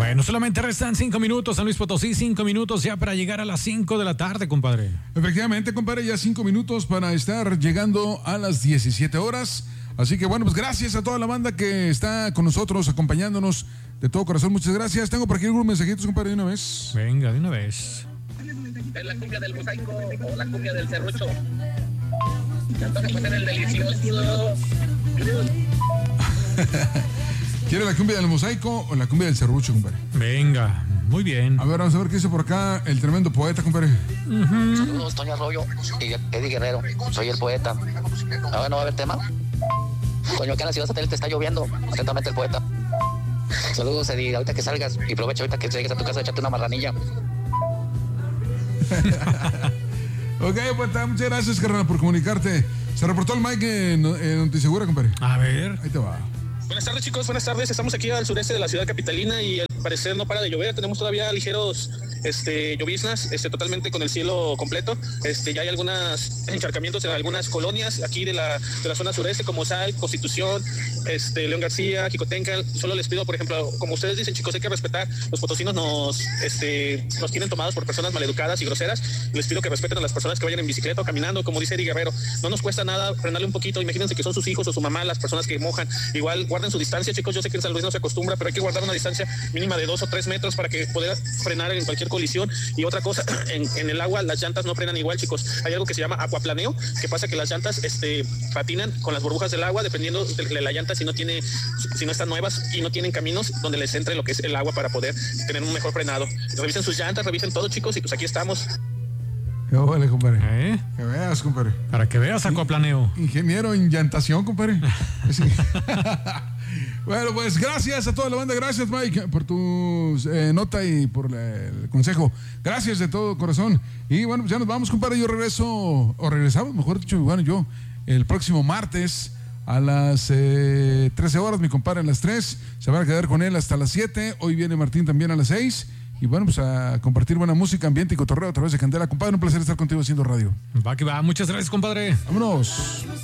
Bueno, solamente restan 5 minutos, San Luis Potosí, 5 minutos ya para llegar a las 5 de la tarde, compadre. Efectivamente, compadre, ya 5 minutos para estar llegando a las 17 horas. Así que bueno, pues gracias a toda la banda que está con nosotros, acompañándonos de todo corazón. Muchas gracias. Tengo por aquí algunos mensajitos, compadre, de una vez. Venga, de una vez. Es la cumbia del mosaico o la cumbia del serrucho. Entonces puede ser el delicioso. ¿Quiere la cumbia del mosaico o la cumbia del serrucho, compadre? Venga, muy bien. A ver, vamos a ver qué dice por acá el tremendo poeta, compadre. Saludos, Toño Arroyo y Eddie Guerrero. Soy el poeta. Ahora no va a haber tema. Coño, acá en la ciudad satélite está lloviendo. Atentamente el poeta. Saludos, Eddie. Ahorita que salgas y aprovecha ahorita que llegues a tu casa, échate una marranilla. Ok, pues muchas gracias, carnal, por comunicarte. Se reportó el Mike en Noticiegura, compadre. A ver. Ahí te va. Buenas tardes, chicos, buenas tardes. Estamos aquí al sureste de la ciudad capitalina y al parecer no para de llover. Tenemos todavía ligeros lloviznas, totalmente con el cielo completo. Ya hay algunos encharcamientos en algunas colonias aquí de la zona sureste, como Sal, Constitución, León García, Jicotenca. Solo les pido, por ejemplo, como ustedes dicen, chicos, hay que respetar. Los potosinos nos tienen tomados por personas maleducadas y groseras. Les pido que respeten a las personas que vayan en bicicleta o caminando, como dice Eddie Guerrero. No nos cuesta nada frenarle un poquito. Imagínense que son sus hijos o su mamá, las personas que mojan. Igual guarden su distancia, chicos. Yo sé que en San Luis no se acostumbra, pero hay que guardar una distancia mínima de 2 o 3 metros para que pueda frenar en cualquier colisión. Y otra cosa, en el agua las llantas no frenan igual, chicos. Hay algo que se llama acuaplaneo, que pasa que las llantas patinan con las burbujas del agua, dependiendo de la llanta, si no están nuevas y no tienen caminos donde les entre lo que es el agua para poder tener un mejor frenado. Revisen sus llantas, revisen todo, chicos, y pues aquí estamos. Vale, compadre. Que veas, compadre. Para que veas, acuaplaneo. Ingeniero en llantación, compadre. Bueno, pues gracias a toda la banda. Gracias, Mike, por tu nota y por el consejo. Gracias de todo corazón. Y bueno, pues ya nos vamos, compadre. Yo regresamos, mejor dicho, bueno, yo el próximo martes a las 13 horas, mi compadre a las 3. Se van a quedar con él hasta las 7. Hoy viene Martín también a las 6. Y bueno, pues a compartir buena música, ambiente y cotorreo a través de Candela. Compadre, un placer estar contigo haciendo radio. Va que va. Muchas gracias, compadre. Vámonos.